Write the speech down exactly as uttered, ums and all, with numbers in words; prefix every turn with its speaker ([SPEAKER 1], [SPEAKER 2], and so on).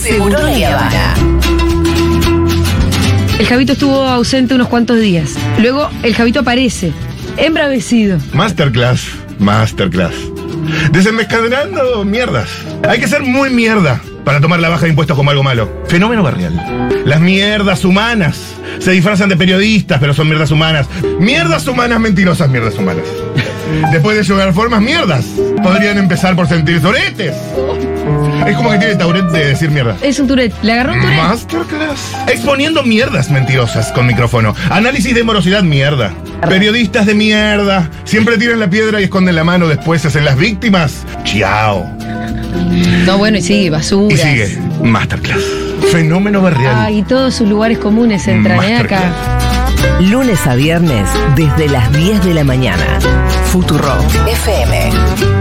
[SPEAKER 1] Seguro La Habana.
[SPEAKER 2] El Javito estuvo ausente unos cuantos días. Luego el Javito aparece, embravecido.
[SPEAKER 3] Masterclass, masterclass. Desenmascarando mierdas. Hay que ser muy mierda para tomar la baja de impuestos como algo malo. Fenómeno barrial. Las mierdas humanas se disfrazan de periodistas, pero son mierdas humanas. Mierdas humanas mentirosas, mierdas humanas. Después de llegar formas mierdas, podrían empezar por sentir soretes. Es como que tiene Tourette de decir mierda.
[SPEAKER 2] Es un Tourette. ¿Le agarró un Tourette?
[SPEAKER 3] Masterclass. Exponiendo mierdas mentirosas con micrófono. Análisis de morosidad, mierda. Periodistas de mierda. Siempre tiran la piedra y esconden la mano. Después se hacen las víctimas. Chiao.
[SPEAKER 2] No, bueno, y sigue, basuras.
[SPEAKER 3] Y sigue. Masterclass. Fenómeno barrial.
[SPEAKER 2] Ah, y todos sus lugares comunes entran ¿eh? acá.
[SPEAKER 1] Lunes a viernes, desde las diez de la mañana. Futurock F M.